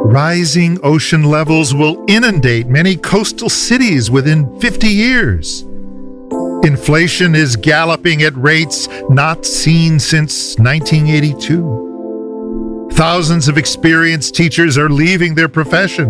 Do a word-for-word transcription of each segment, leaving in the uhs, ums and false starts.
Rising ocean levels will inundate many coastal cities within fifty years. Inflation is galloping at rates not seen since nineteen eighty-two. Thousands of experienced teachers are leaving their profession.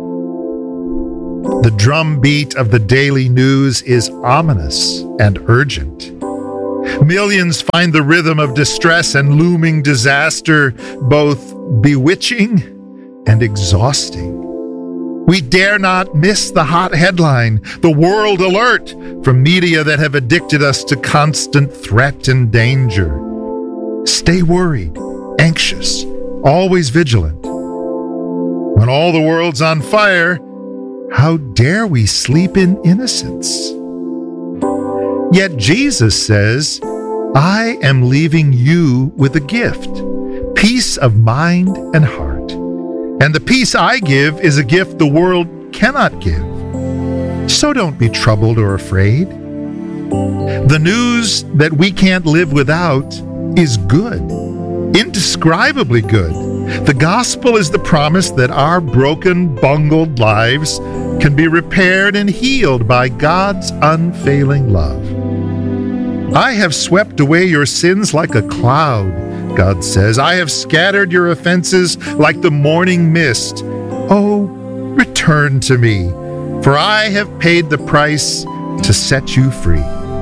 The drumbeat of the daily news is ominous and urgent. Millions find the rhythm of distress and looming disaster both bewitching and exhausting. We dare not miss the hot headline, the world alert, from media that have addicted us to constant threat and danger. Stay worried, anxious, always vigilant. When all the world's on fire, how dare we sleep in innocence? Yet Jesus says, I am leaving you with a gift, peace of mind and heart. And the peace I give is a gift the world cannot give. So don't be troubled or afraid. The news that we can't live without is good, indescribably good. The gospel is the promise that our broken, bungled lives can be repaired and healed by God's unfailing love. I have swept away your sins like a cloud, God says. I have scattered your offenses like the morning mist. Oh, return to me, for I have paid the price to set you free.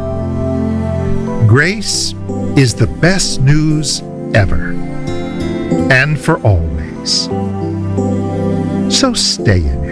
Grace is the best news ever, and for always. So stay in